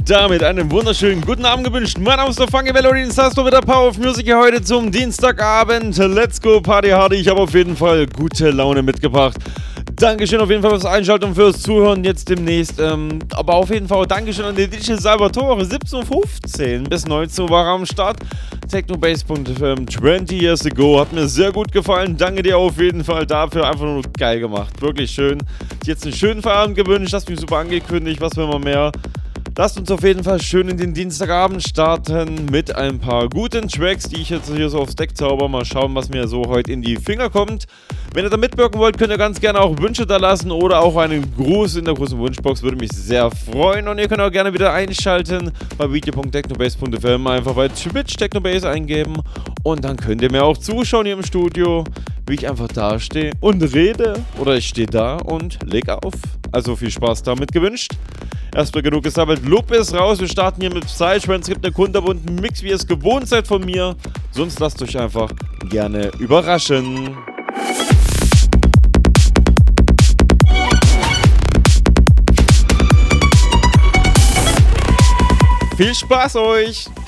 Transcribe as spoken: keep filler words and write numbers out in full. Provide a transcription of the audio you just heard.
damit einen wunderschönen guten Abend gewünscht. Mein Name ist der Funky Melody, das heißt mit der Power of Music hier heute zum Dienstagabend. Let's go Party Hardy. Ich habe auf jeden Fall gute Laune mitgebracht. Dankeschön auf jeden Fall fürs Einschalten und fürs Zuhören jetzt demnächst. Ähm, aber auf jeden Fall Dankeschön an den D J Salvatore. siebzehn Uhr fünfzehn bis neunzehn Uhr war er am Start. Technobase punkt zwanzig years ago. Hat mir sehr gut gefallen. Danke dir auf jeden Fall dafür. Einfach nur geil gemacht. Wirklich schön. Jetzt einen schönen Feierabend gewünscht. Hast mich super angekündigt. Was will man mehr? Lasst uns auf jeden Fall schön in den Dienstagabend starten mit ein paar guten Tracks, die ich jetzt hier so aufs Deck zauber. Mal schauen, was mir so heute in die Finger kommt. Wenn ihr da mitwirken wollt, könnt ihr ganz gerne auch Wünsche da lassen oder auch einen Gruß in der großen Wunschbox. Würde mich sehr freuen. Und ihr könnt auch gerne wieder einschalten bei video punkt technobase punkt f m. Einfach bei Twitch Technobase eingeben. Und dann könnt ihr mir auch zuschauen hier im Studio, wie ich einfach da stehe und rede. Oder ich stehe da und leg auf. Also viel Spaß damit gewünscht. Erstmal genug gesammelt. Loop ist raus. Wir starten hier mit Psytrance. Es gibt einen kunterbunten Mix, wie ihr es gewohnt seid von mir. Sonst lasst euch einfach gerne überraschen. Viel Spaß euch!